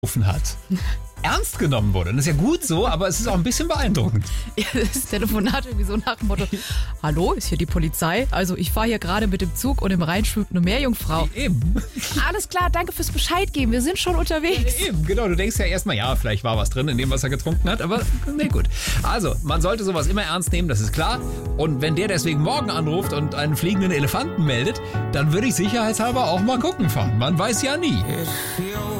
angerufen hat, ernst genommen wurde. Und das ist ja gut so, aber es ist auch ein bisschen beeindruckend. Ja, das Telefonat irgendwie so nach dem Motto, hallo, ist hier die Polizei? Also ich fahre hier gerade mit dem Zug und im Rhein schwimmt eine Meerjungfrau. Eben. Alles klar, danke fürs Bescheid geben, wir sind schon unterwegs. Eben, genau. Du denkst ja erstmal, ja, vielleicht war was drin in dem, was er getrunken hat, aber nee, gut. Also, man sollte sowas immer ernst nehmen, das ist klar. Und wenn der deswegen morgen anruft und einen fliegenden Elefanten meldet, dann würde ich sicherheitshalber auch mal gucken fahren. Man weiß ja nie.